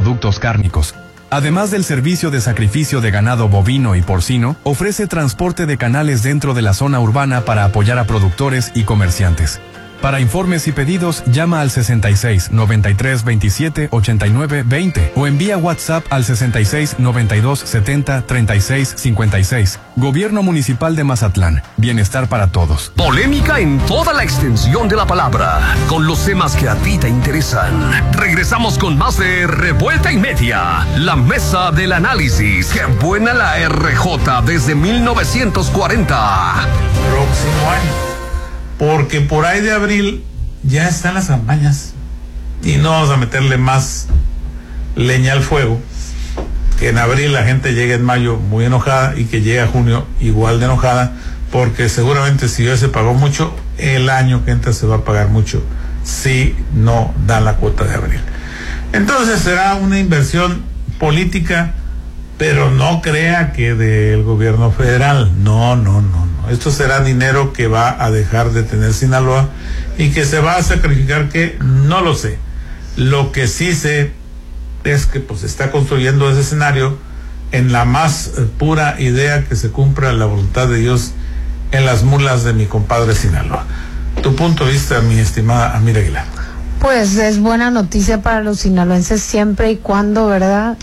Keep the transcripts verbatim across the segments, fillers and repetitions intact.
productos cárnicos. Además del servicio de sacrificio de ganado bovino y porcino, ofrece transporte de canales dentro de la zona urbana para apoyar a productores y comerciantes. Para informes y pedidos, llama al sesenta y seis, noventa y tres, veintisiete, ochenta y nueve, veinte o envía WhatsApp al sesenta y seis, noventa y dos, setenta, treinta y seis, cincuenta y seis. Gobierno Municipal de Mazatlán. Bienestar para todos. Polémica en toda la extensión de la palabra, con los temas que a ti te interesan. Regresamos con más de Revuelta y Media, la mesa del análisis. ¡Qué buena la R J desde mil novecientos cuarenta! Próximo año. Porque por ahí de abril ya están las campañas y no vamos a meterle más leña al fuego, que en abril la gente llegue en mayo muy enojada y que llegue a junio igual de enojada, porque seguramente si ya se pagó mucho, el año que entra se va a pagar mucho si no dan la cuota de abril. Entonces será una inversión política, pero no crea que del gobierno federal, no, no, no. Esto será dinero que va a dejar de tener Sinaloa y que se va a sacrificar, que no lo sé. Lo que sí sé es que pues está construyendo ese escenario en la más pura idea que se cumpla la voluntad de Dios en las mulas de mi compadre Sinaloa. Tu punto de vista, mi estimada Amira Aguilar. Pues es buena noticia para los sinaloenses siempre y cuando, ¿verdad?,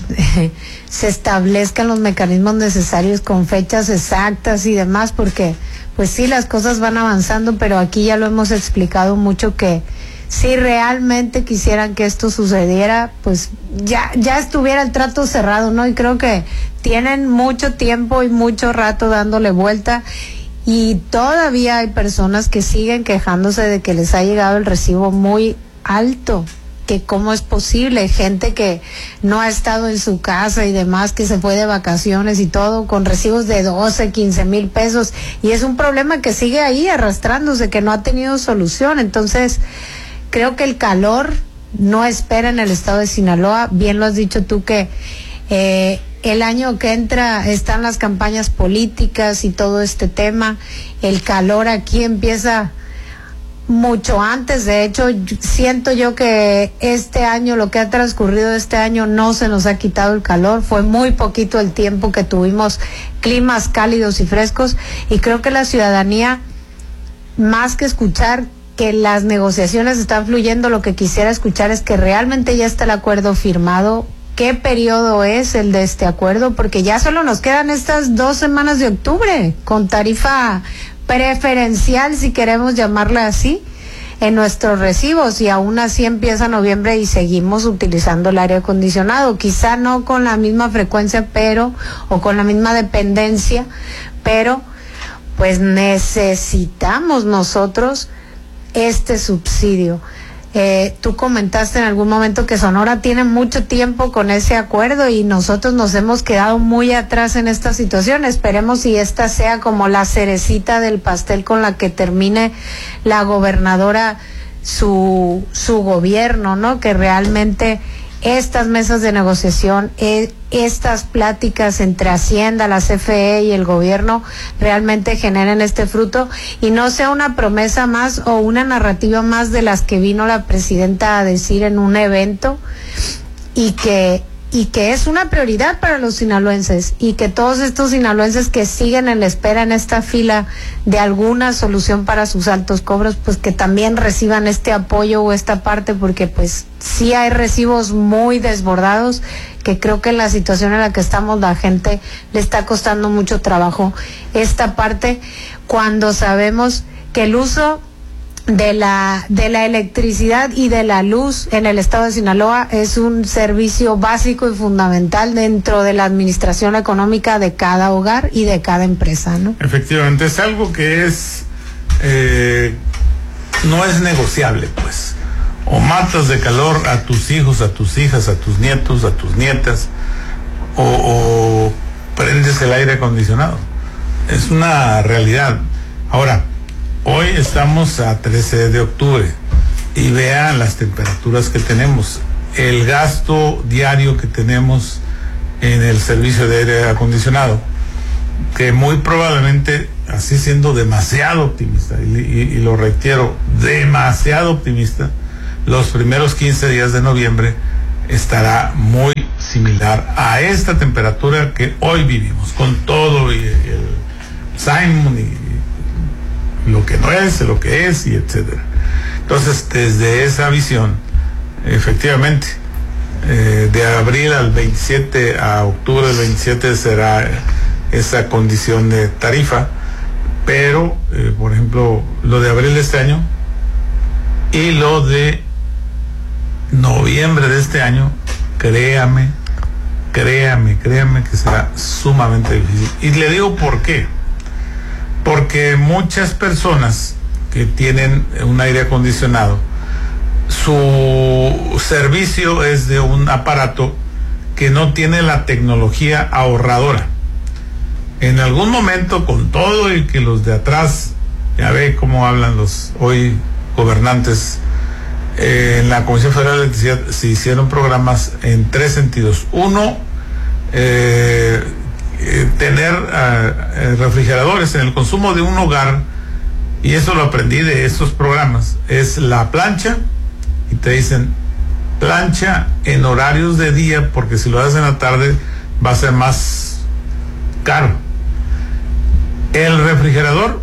se establezcan los mecanismos necesarios con fechas exactas y demás, porque pues sí, las cosas van avanzando, pero aquí ya lo hemos explicado mucho que si realmente quisieran que esto sucediera, pues ya, ya estuviera el trato cerrado, ¿no? Y creo que tienen mucho tiempo y mucho rato dándole vuelta. Y todavía hay personas que siguen quejándose de que les ha llegado el recibo muy alto, que cómo es posible, gente que no ha estado en su casa y demás, que se fue de vacaciones y todo, con recibos de doce, quince mil pesos, y es un problema que sigue ahí arrastrándose, que no ha tenido solución. Entonces, creo que el calor no espera en el estado de Sinaloa. Bien lo has dicho tú, que eh, el año que entra están las campañas políticas y todo este tema. El calor aquí empieza mucho antes. De hecho, siento yo que este año, lo que ha transcurrido este año, no se nos ha quitado el calor. Fue muy poquito el tiempo que tuvimos climas cálidos y frescos, y creo que la ciudadanía, más que escuchar que las negociaciones están fluyendo, lo que quisiera escuchar es que realmente ya está el acuerdo firmado. ¿Qué periodo es el de este acuerdo? Porque ya solo nos quedan estas dos semanas de octubre con tarifa preferencial, si queremos llamarla así, en nuestros recibos, y aún así empieza noviembre y seguimos utilizando el aire acondicionado, quizá no con la misma frecuencia, pero, o con la misma dependencia, pero pues necesitamos nosotros este subsidio. Eh, tú comentaste en algún momento que Sonora tiene mucho tiempo con ese acuerdo y nosotros nos hemos quedado muy atrás en esta situación. Esperemos si esta sea como la cerecita del pastel con la que termine la gobernadora su, su gobierno, ¿no? Que realmente estas mesas de negociación, eh, estas pláticas entre Hacienda, la C F E y el gobierno realmente generen este fruto y no sea una promesa más o una narrativa más de las que vino la presidenta a decir en un evento, y que y que es una prioridad para los sinaloenses, y que todos estos sinaloenses que siguen en la espera en esta fila de alguna solución para sus altos cobros, pues que también reciban este apoyo o esta parte, porque pues sí hay recibos muy desbordados, que creo que en la situación en la que estamos la gente le está costando mucho trabajo esta parte, cuando sabemos que el uso de la de la electricidad y de la luz en el estado de Sinaloa es un servicio básico y fundamental dentro de la administración económica de cada hogar y de cada empresa, ¿no? Efectivamente, es algo que es eh, no es negociable, pues. O matas de calor a tus hijos, a tus hijas, a tus nietos, a tus nietas, o, o prendes el aire acondicionado. Es una realidad. Ahora, hoy estamos a trece de octubre y vean las temperaturas que tenemos, el gasto diario que tenemos en el servicio de aire acondicionado, que muy probablemente, así siendo demasiado optimista, y, y, y lo reitero, demasiado optimista, los primeros quince días de noviembre estará muy similar a esta temperatura que hoy vivimos, con todo y el Simon y lo que no es, lo que es, y etcétera. Entonces, desde esa visión, efectivamente, eh, de abril al veintisiete a octubre del veintisiete será esa condición de tarifa, pero, eh, por ejemplo, lo de abril de este año y lo de noviembre de este año, créame, créame, créame que será sumamente difícil. Y le digo por qué. Porque muchas personas que tienen un aire acondicionado, su servicio es de un aparato que no tiene la tecnología ahorradora. En algún momento, con todo y que los de atrás, ya ve cómo hablan los hoy gobernantes, eh, en la Comisión Federal de Electricidad se hicieron programas en tres sentidos. Uno, eh, eh, tener uh, refrigeradores en el consumo de un hogar, y eso lo aprendí de estos programas, es la plancha, y te dicen plancha en horarios de día, porque si lo haces en la tarde va a ser más caro. El refrigerador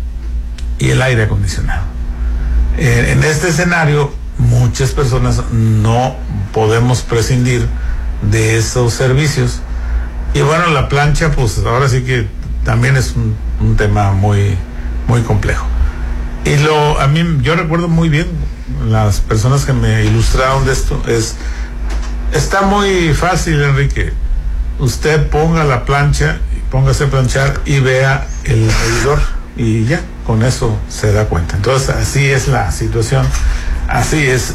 y el aire acondicionado. Eh, en este escenario, muchas personas no podemos prescindir de esos servicios. Y bueno, la plancha, pues ahora sí que también es un, un tema muy, muy complejo. Y lo, a mí, yo recuerdo muy bien, las personas que me ilustraron de esto, es, está muy fácil, Enrique. Usted ponga la plancha, póngase a planchar y vea el medidor y ya, con eso se da cuenta. Entonces, así es la situación, así es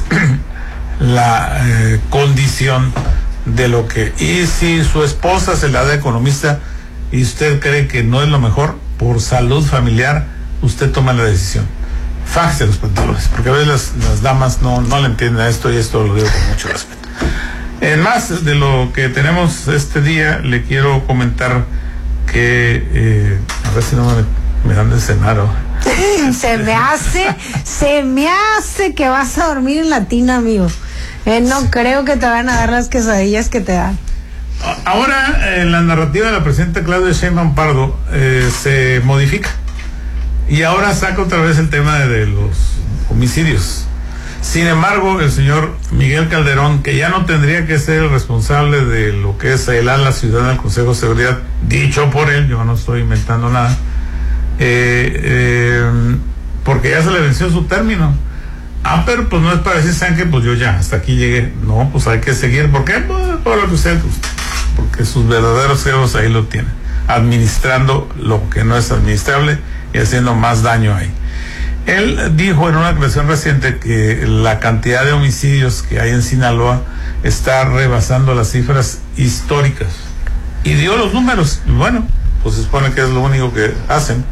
la eh, condición de lo que... Y si su esposa se la da economista y usted cree que no es lo mejor, por salud familiar, usted toma la decisión. Fájese los pantalones, porque a veces las, las damas no, no le entienden a esto, y esto lo digo con mucho respeto. En más de lo que tenemos este día, le quiero comentar que, eh, a ver si no me, me dan de cenar. ¿O? Se me hace, se me hace que vas a dormir en la tina, amigo. Eh, no creo que te van a dar las quesadillas que te dan. Ahora, en la narrativa de la presidenta Claudia Sheinbaum Pardo eh, se modifica. Y ahora saca otra vez el tema de, de los homicidios. Sin embargo, el señor Miguel Calderón, que ya no tendría que ser el responsable de lo que es el ala ciudadana del Consejo de Seguridad, dicho por él, yo no estoy inventando nada, eh, eh, porque ya se le venció su término. Ah, pero pues no es para decir, ¿saben qué? Pues yo ya, hasta aquí llegué. No, pues hay que seguir. ¿Por qué? Pues por lo que usted gusta. Porque sus verdaderos ceros ahí lo tienen, administrando lo que no es administrable y haciendo más daño ahí. Él dijo en una declaración reciente que la cantidad de homicidios que hay en Sinaloa está rebasando las cifras históricas. Y dio los números. Y bueno, pues se supone que es lo único que hacen.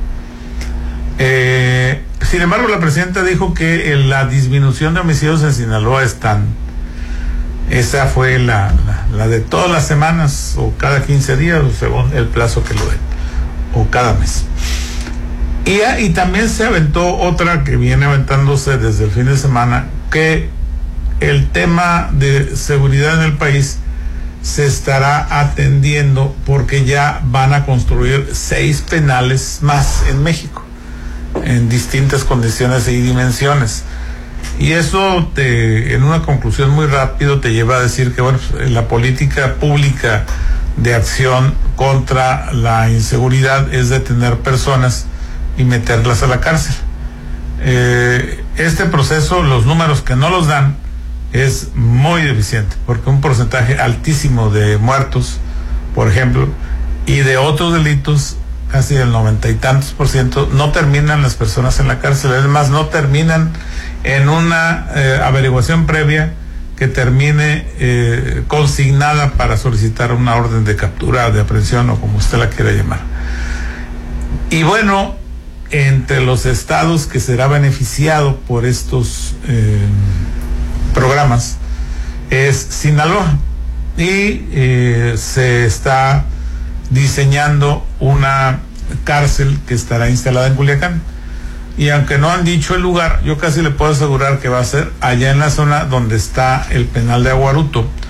Eh, sin embargo, la presidenta dijo que la disminución de homicidios en Sinaloa es tan... Esa fue la, la, la de todas las semanas, o cada quince días, o según el plazo que lo den, o cada mes. Y, y también se aventó otra que viene aventándose desde el fin de semana, que el tema de seguridad en el país se estará atendiendo porque ya van a construir seis penales más en México, en distintas condiciones y dimensiones. Y eso te, en una conclusión muy rápido, te lleva a decir que bueno, la política pública de acción contra la inseguridad es detener personas y meterlas a la cárcel. Eh, este proceso, los números que no los dan, es muy deficiente, porque un porcentaje altísimo de muertos, por ejemplo, y de otros delitos, casi el noventa y tantos por ciento, no terminan las personas en la cárcel. Además, no terminan en una eh, averiguación previa que termine eh, consignada para solicitar una orden de captura, de aprehensión, o como usted la quiera llamar. Y bueno, entre los estados que será beneficiado por estos eh, programas es Sinaloa, y eh, se está diseñando una cárcel que estará instalada en Culiacán, y aunque no han dicho el lugar, yo casi le puedo asegurar que va a ser allá en la zona donde está el penal de Aguaruto,